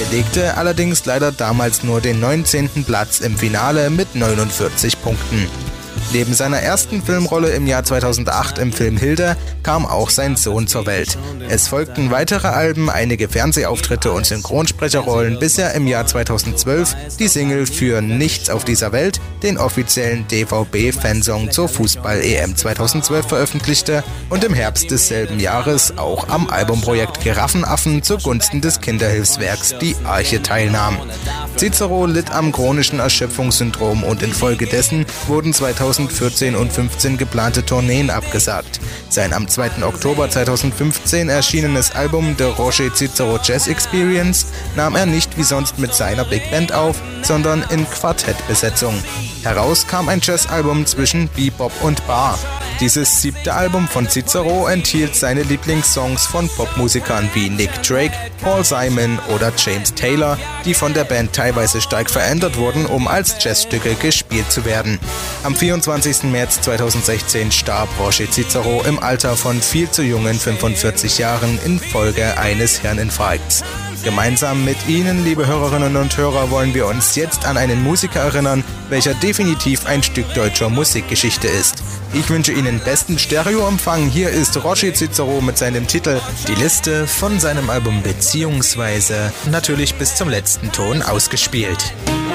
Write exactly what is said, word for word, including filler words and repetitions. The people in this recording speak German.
belegte allerdings leider damals nur den neunzehnten Platz im Finale mit neunundvierzig Punkten. Neben seiner ersten Filmrolle im Jahr zweitausendacht im Film Hilda kam auch sein Sohn zur Welt. Es folgten weitere Alben, einige Fernsehauftritte und Synchronsprecherrollen, bis er im Jahr zweitausendzwölf die Single für Nichts auf dieser Welt, den offiziellen D V B-Fansong zur Fußball-E M zweitausendzwölf veröffentlichte und im Herbst desselben Jahres auch am Albumprojekt Giraffenaffen zugunsten des Kinderhilfswerks Die Arche teilnahm. Cicero litt am chronischen Erschöpfungssyndrom und infolgedessen wurden zweitausendvierzehn und fünfzehn geplante Tourneen abgesagt. Sein am zweiten Oktober zweitausendfünfzehn erschienenes Album The Roger Cicero Jazz Experience nahm er nicht wie sonst mit seiner Big Band auf, sondern in Quartettbesetzung. Heraus kam ein Jazzalbum zwischen Bebop und Bar. Dieses siebte Album von Cicero enthielt seine Lieblingssongs von Popmusikern wie Nick Drake, Paul Simon oder James Taylor, die von der Band teilweise stark verändert wurden, um als Jazzstücke gespielt zu werden. Am vierundzwanzigsten März zweitausendsechzehn starb Roger Cicero im Alter von viel zu jungen fünfundvierzig Jahren infolge eines Hirninfarkts. Gemeinsam mit Ihnen, liebe Hörerinnen und Hörer, wollen wir uns jetzt an einen Musiker erinnern, welcher definitiv ein Stück deutscher Musikgeschichte ist. Ich wünsche Ihnen besten Stereoempfang. Hier ist Roger Cicero mit seinem Titel Die Liste von seinem Album Beziehungsweise natürlich bis zum letzten Ton ausgespielt.